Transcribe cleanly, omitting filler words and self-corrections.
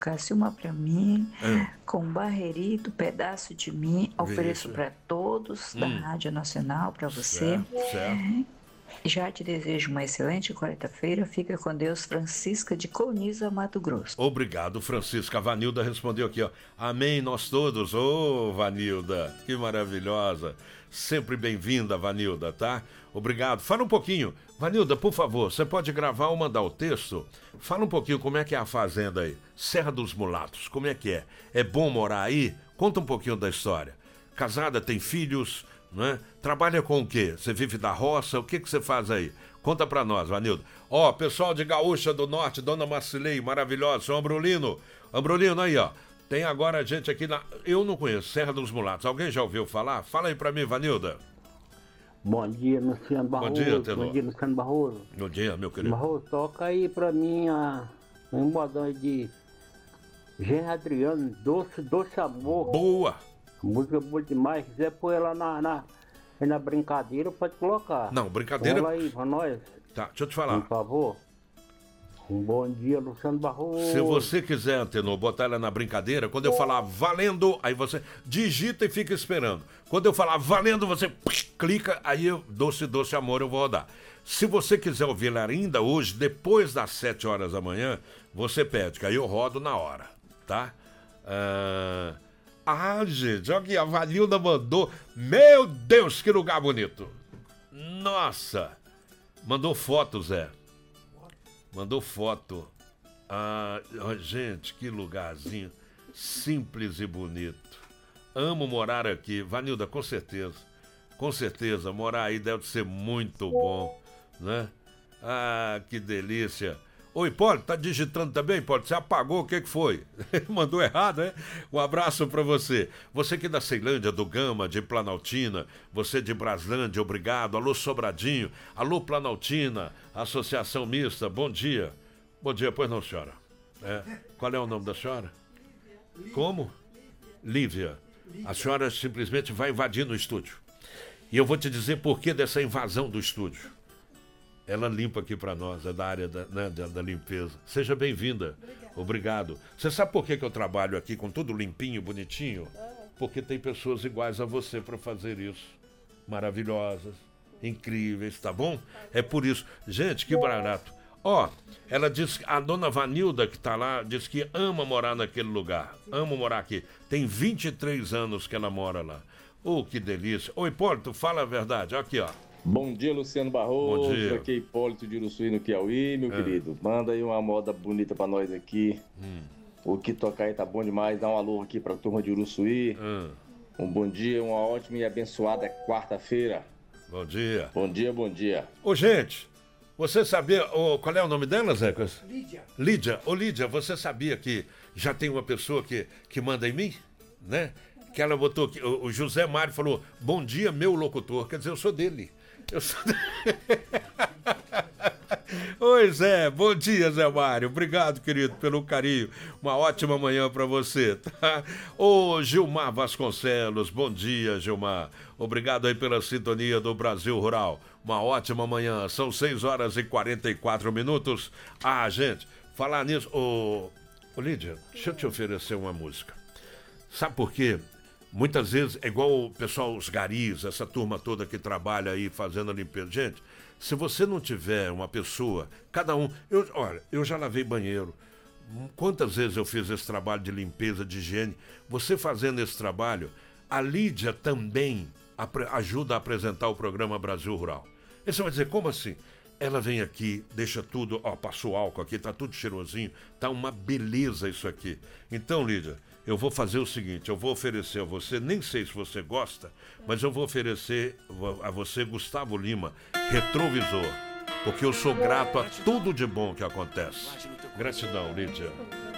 colocasse uma para mim, com um barrerito, pedaço de mim, ofereço para todos da Rádio Nacional, para você. Certo. Já te desejo uma excelente quarta-feira. Fica com Deus, Francisca de Coniza, Mato Grosso. Obrigado, Francisca. A Vanilda respondeu aqui, ó. Amém, nós todos. Ô, Vanilda, que maravilhosa. Sempre bem-vinda, Vanilda, tá? Obrigado. Fala um pouquinho. Vanilda, por favor, você pode gravar ou mandar o texto? Fala um pouquinho como é que é a fazenda aí. Serra dos Mulatos, como é que é? É bom morar aí? Conta um pouquinho da história. Casada, tem filhos, né? Trabalha com o quê? Você vive da roça? O que você faz aí? Conta pra nós, Vanilda. Ó, pessoal de Gaúcha do Norte, Dona Marcilei, maravilhosa, seu Ambrolino. Ambrolino aí, ó. Tem agora a gente aqui na... Eu não conheço, Serra dos Mulatos. Alguém já ouviu falar? Fala aí pra mim, Vanilda. Bom dia, Luciano Barroso. Bom dia, Tenor. Bom dia, Luciano Barroso. Bom dia, meu querido. Barroso, toca aí pra mim um modão aí de Jean Adriano, Doce Amor. Boa! Música boa demais. Se quiser pôr ela na brincadeira, pode colocar. Não, brincadeira... Põe ela aí pra nós. Tá, deixa eu te falar. Por favor. Um bom dia, Luciano Barroso. Se você quiser, Antenor, botar ela na brincadeira, quando eu falar valendo, aí você digita e fica esperando. Quando eu falar valendo, você clica, aí eu, Doce Amor, eu vou rodar. Se você quiser ouvir ela ainda hoje, depois das 7 horas da manhã, você pede, que aí eu rodo na hora, tá? Gente, olha que a Vanilda mandou. Meu Deus, que lugar bonito. Nossa. Mandou foto, Zé. Mandou foto. Gente, que lugarzinho simples e bonito. Amo morar aqui. Vanilda, com certeza. Com certeza, morar aí deve ser muito bom, né? Que delícia. Ô, Hipólito, tá digitando também, Hipólito? Você apagou, o que foi? Mandou errado, né? Um abraço pra você. Você aqui da Ceilândia, do Gama, de Planaltina, você de Braslândia, obrigado. Alô, Sobradinho. Alô, Planaltina, Associação Mista, bom dia. Bom dia, pois não, senhora? Qual é o nome da senhora? Como? Lívia. A senhora simplesmente vai invadindo o estúdio. E eu vou te dizer por que dessa invasão do estúdio. Ela limpa aqui para nós, é da área da limpeza. Seja bem-vinda. Obrigado. Você sabe por que eu trabalho aqui com tudo limpinho, bonitinho? Porque tem pessoas iguais a você para fazer isso. Maravilhosas, incríveis, tá bom? É por isso. Gente, que barato. Ela diz que a dona Vanilda que tá lá, diz que ama morar naquele lugar. Ama morar aqui. Tem 23 anos que ela mora lá. Que delícia. Ô, Hipólito, fala a verdade. Aqui, ó. Bom dia, Luciano Barroso. Bom dia. Aqui é Hipólito de Uruçuí, no Piauí, meu querido. Manda aí uma moda bonita pra nós aqui. O que tocar aí tá bom demais. Dá um alô aqui pra turma de Uruçuí. Um bom dia, uma ótima e abençoada quarta-feira. Bom dia. Bom dia, bom dia. Ô, gente, você sabia... qual é o nome dela, Zecas? Lídia. Ô, Lídia, você sabia que já tem uma pessoa que manda em mim? Né? Que ela botou aqui... O José Mário falou, bom dia, meu locutor. Quer dizer, eu sou dele. Oi, Zé, bom dia, Zé Mário. Obrigado, querido, pelo carinho. Uma ótima manhã pra você, tá? Ô, Gilmar Vasconcelos, bom dia, Gilmar. Obrigado aí pela sintonia do Brasil Rural. Uma ótima manhã, são 6 horas e 44 minutos. Gente, falar nisso... Ô, Lídia, deixa eu te oferecer uma música. Sabe por quê? Muitas vezes é igual o pessoal, os garis, essa turma toda que trabalha aí fazendo a limpeza. Gente, se você não tiver uma pessoa, cada um... Olha, eu já lavei banheiro. Quantas vezes eu fiz esse trabalho de limpeza, de higiene? Você fazendo esse trabalho, a Lídia também ajuda a apresentar o programa Brasil Rural. E você vai dizer, como assim? Ela vem aqui, deixa tudo... passou álcool aqui, tá tudo cheirosinho. Tá uma beleza isso aqui. Então, Lídia... Eu vou fazer o seguinte, eu vou oferecer a você, nem sei se você gosta, mas eu vou oferecer a você Gustavo Lima, Retrovisor, porque eu sou grato a tudo de bom que acontece. Gratidão, Lídia.